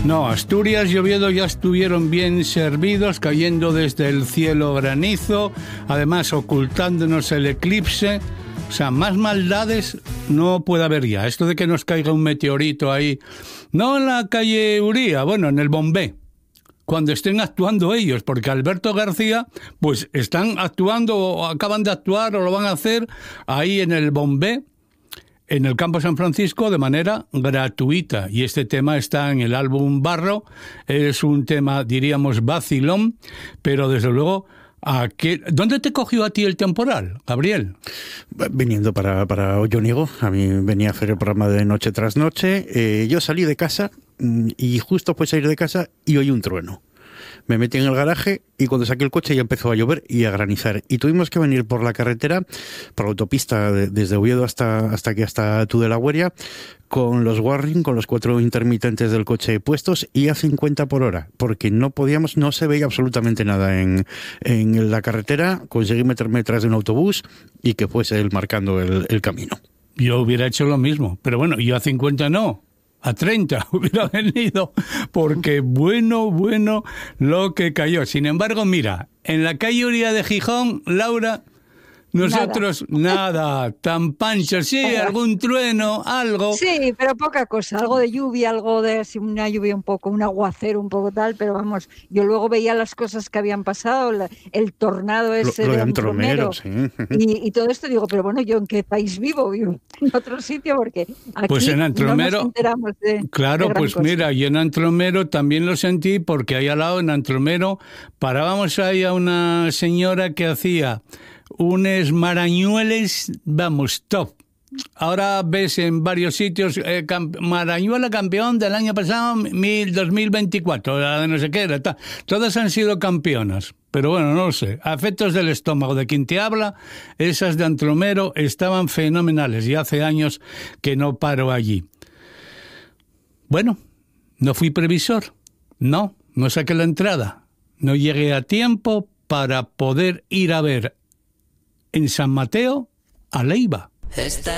No, Asturias y Oviedo ya estuvieron bien servidos, cayendo desde el cielo granizo, además ocultándonos el eclipse. O sea, más maldades no puede haber ya. Esto de que nos caiga un meteorito ahí, no en la calle Uría, bueno, en el Bombé, cuando estén actuando ellos, porque Alberto García, pues están actuando, o acaban de actuar, o lo van a hacer ahí en el Bombé, en el Campo San Francisco, de manera gratuita. Y este tema está en el álbum Barro. Es un tema, diríamos, vacilón, pero desde luego... ¿Dónde te cogió a ti el temporal, Gabriel? Viniendo para Olloniego. A mí venía a hacer el programa de Noche tras Noche. Yo salí de casa y justo después de salir de casa y oí un trueno. Me metí en el garaje y cuando saqué el coche ya empezó a llover y a granizar. Y tuvimos que venir por la carretera, por la autopista desde Oviedo hasta Tudelagüeria, con los warning, con los 4 intermitentes del coche puestos y a 50 por hora, porque no se veía absolutamente nada en la carretera. Conseguí meterme detrás de un autobús y que fuese él marcando el camino. Yo hubiera hecho lo mismo, pero bueno, yo a 50 no. A 30 hubiera venido, porque bueno lo que cayó. Sin embargo, mira, en la calle Uría de Gijón, Laura, nosotros nada, tan pancho, sí, algún trueno, algo. Sí, pero poca cosa, algo de lluvia, algo de así, una lluvia un poco, un aguacero un poco tal, pero vamos, yo luego veía las cosas que habían pasado, el tornado ese de Antromero, sí. y todo esto, digo, pero bueno, ¿yo en qué país vivo? Vivo en otro sitio, porque aquí pues en Antromero, no nos enteramos claro, de pues cosa. Mira, y en Antromero también lo sentí, porque ahí al lado, en Antromero, parábamos ahí a una señora que hacía unos marañueles, vamos, top. Ahora ves en varios sitios Marañuela campeón del año pasado, 2024, la de no sé qué era, todas han sido campeonas, pero bueno, no lo sé, a efectos del estómago de quien te habla, esas de Antromero estaban fenomenales y hace años que no paro allí. Bueno, no fui previsor, no saqué la entrada, no llegué a tiempo para poder ir a ver en San Mateo a Leiva.